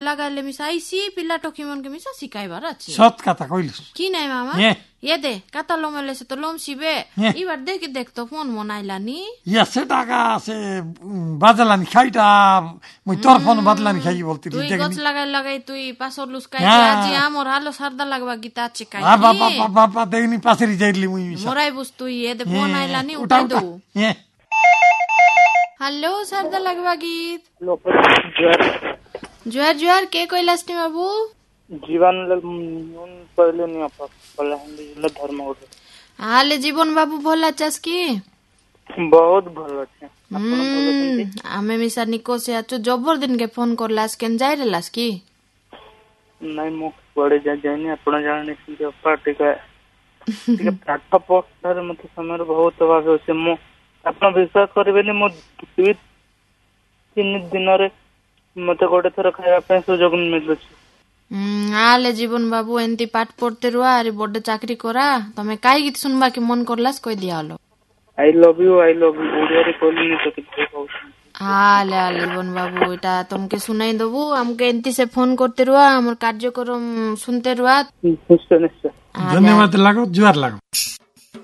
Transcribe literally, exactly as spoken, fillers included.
लगाले मिसा इसी पिल्ला टोकी मन के मिसा सिकाई बार अच्छी सत कथा कइलस की नहीं मामा ये दे कता लोमेले से तो लोम सिबे ई बार देख देख तो फोन मनाइला नी या सेटाका से बाजलानी खाइटा मुई तोर फोन बदलानी खाई बोलती तू गच लगाई लगाई तू पासर लुस्काई आज आम और हालो सरदा लगवा गीता चिकाई आ बाबा बाबा देखनी पासरी जाइली मुई मोराई बुस्तु ये दे फोन आइला नी उठा दो हेलो सरदा लगवा गीत जुआर जुआर के कोइलास नी बाबू जीवन पहले नहीं आप कलाहांडी धर्म उठे हाले जीवन बाबू भला चास की बहुत भलो छे आमे मिसा निको से आचो जबर दिन के फोन करलास केन जाय रेलास की नहीं मो पड़े जा जानी आपण जाने कि पार्टी का ठीक पाठ पढ़ार मते समय बहुत अभाव होसे मो आपण विश्वास करबेनी मो दुई तीन दिन रे मते गोटे थर खाया पे सुयोग मिलु हम्म आले जीवन बाबू एंती पाठ पढ़ते रुआ अरे बड़े चाकरी करा तमे काई गीत सुनबा के मन करलास कोई दिया hello I love you I love you Odia रे कोली नि तो किथे कहू आले आले जीवन बाबू एटा तुमके सुनाई दबु हमके एंती से फोन करते रुआ हमर कार्यक्रम सुनते रुआ निश्चय निश्चय धन्यवाद लागो जुआर लागो।